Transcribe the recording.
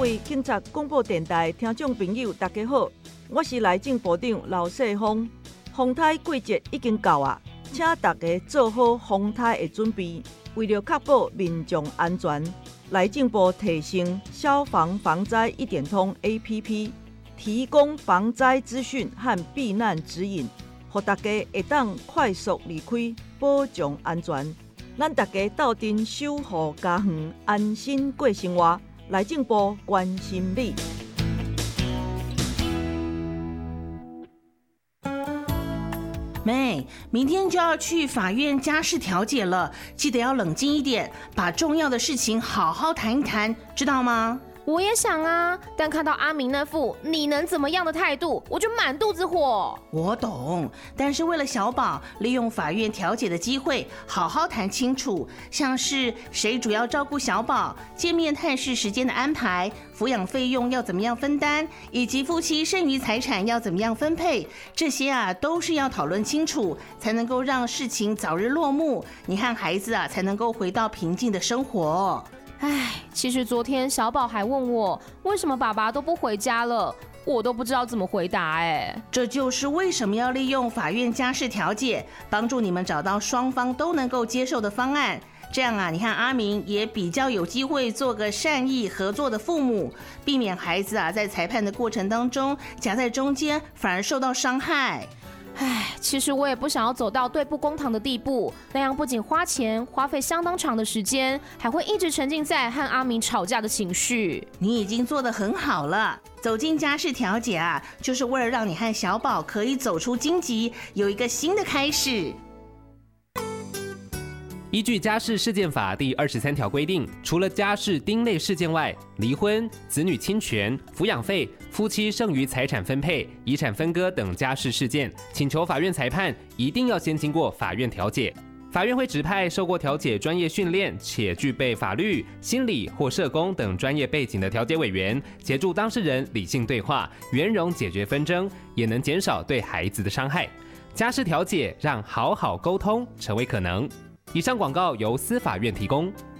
位警察广播电台听众朋友，大家好，我是内政部长刘世峰。风台季节已经到啊，请大家做好风台的准备。为了确保民众安全，内政部提升消防防灾一点通 APP， 提供防灾资讯和避难指引，让大家会当快速离开，保障安全。咱大家斗阵守护家园，安心过生活。内政部关心你。 妹，明天就要去法院家事调解了，记得要冷静一点，把重要的事情好好谈一谈，知道吗？ 我也想啊，但看到阿明那副你能怎么样的态度，我就满肚子火。 我懂，但是为了小宝，利用法院调解的机会，好好谈清楚，像是谁主要照顾小宝、见面探视时间的安排、抚养费用要怎么样分担，以及夫妻剩余财产要怎么样分配，这些啊都是要讨论清楚，才能够让事情早日落幕，你和孩子啊才能够回到平静的生活。 其实昨天小宝还问我，为什么爸爸都不回家了，我都不知道怎么回答。 这就是为什么要利用法院家事调解，帮助你们找到双方都能够接受的方案。这样啊，你和阿明也比较有机会做个善意合作的父母，避免孩子啊在裁判的过程当中夹在中间，反而受到伤害。 其实我也不想要走到对簿公堂的地步，那样不仅花钱，花费相当长的时间，还会一直沉浸在和阿明吵架的情绪。 你已经做得很好了，走进家事调解啊，就是为了让你和小宝可以走出荆棘，有一个新的开始。 依据家事事件法第23条规定，除了家事丁类事件外，离婚、子女侵权、抚养费、夫妻剩余财产分配、遗产分割等家事事件，请求法院裁判一定要先经过法院调解。法院会指派受过调解专业训练且具备法律、心理或社工等专业背景的调解委员，协助当事人理性对话，圆融解决纷争，也能减少对孩子的伤害。家事调解让好好沟通成为可能。以上广告由司法院提供。